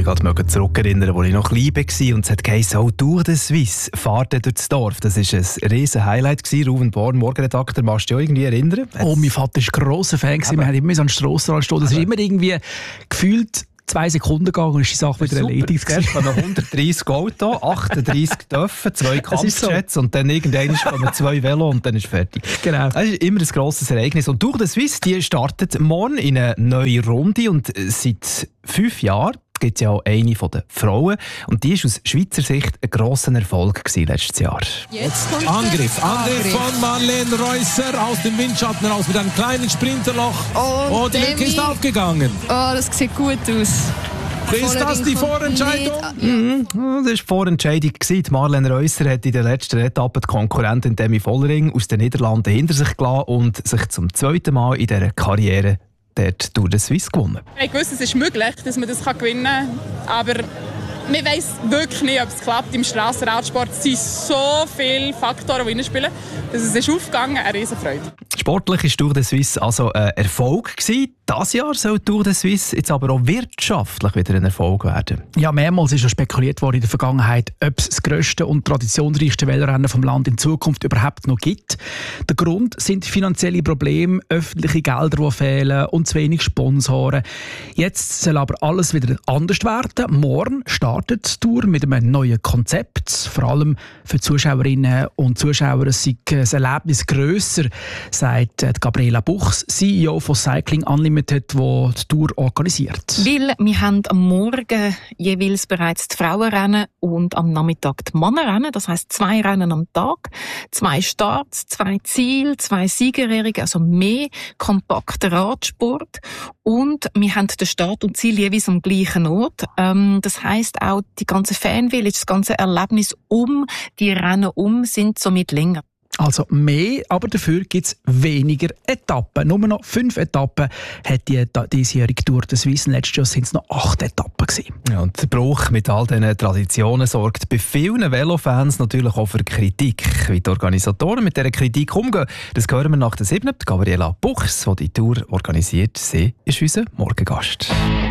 gerade zurückerinnern, als ich noch klein war und es hat geheißen, oh, Tour de Suisse, Fahrt durch das Dorf. Das war ein riesen Highlight gewesen. Ruben Born, Morgenredakteur, magst du dich auch irgendwie erinnern? Oh, mein Vater war ein grosser Fan. Wir haben immer so an den Strassenrand stehen. Das ist immer irgendwie gefühlt 2 Sekunden gegangen und ist die Sache wieder erledigt. Zuerst kommen 130 Autos, 38 Dörfer, 2 Kampfjets so. Und dann irgendwann kommen 2 Velo und dann ist fertig. Genau. Das ist immer ein grosses Ereignis. Und Tour de Suisse, die startet morgen in eine neue Runde und seit 5 Jahren gibt es ja auch eine von den Frauen. Und die war aus Schweizer Sicht ein grosser Erfolg letztes Jahr. Jetzt Angriff von Marlene Reusser aus dem Windschatten raus mit einem kleinen Sprinterloch. Oh, die Lücke ist aufgegangen. Oh, das sieht gut aus. Ist das die Vorentscheidung? Das war die Vorentscheidung. Marlene Reusser hat in der letzten Etappe die Konkurrentin Demi Vollering aus den Niederlanden hinter sich gelassen und sich zum 2. Mal in dieser Karriere dort Tour de Suisse gewonnen. Ich wusste, es ist möglich, dass man das gewinnen kann, aber man weiss wirklich nicht, ob es klappt. Im Strassenradsport sind so viele Faktoren, die reinspielen, dass es ist aufgegangen, eine riesen Freude. Sportlich war Tour de Suisse also ein Erfolg gewesen. Dieses Jahr soll Tour de Suisse jetzt aber auch wirtschaftlich wieder ein Erfolg werden. Ja, mehrmals ist schon spekuliert worden in der Vergangenheit, ob es das grösste und traditionsreichste Vellerennen vom Land in Zukunft überhaupt noch gibt. Der Grund sind finanzielle Probleme, öffentliche Gelder, die fehlen und zu wenig Sponsoren. Jetzt soll aber alles wieder anders werden. Morgen startet die Tour mit einem neuen Konzept. Vor allem für Zuschauerinnen und Zuschauer sei das Erlebnis grösser, sagt Gabriela Buchs, CEO von Cycling Unlimited, die die Tour organisiert. Weil wir haben am Morgen jeweils bereits die Frauenrennen und am Nachmittag die Männerrennen. Das heisst 2 Rennen am Tag, 2 Starts, 2 Ziele, 2 Siegerehrungen, also mehr kompakter Radsport. Und wir haben den Start und Ziel jeweils am gleichen Ort. Das heisst auch, die ganze Fanvillage, das ganze Erlebnis die Rennen sind somit länger. Also mehr, aber dafür gibt es weniger Etappen. Nur noch 5 Etappen hat die diesjährige Tour de Suisse. Letztes Jahr sind es noch 8 Etappen gewesen. Ja, und der Bruch mit all diesen Traditionen sorgt bei vielen Velofans natürlich auch für Kritik. Wie die Organisatoren mit dieser Kritik umgehen, das hören wir nach der 7. Gabriela Buchs, die die Tour organisiert. Sie ist unser Morgengast.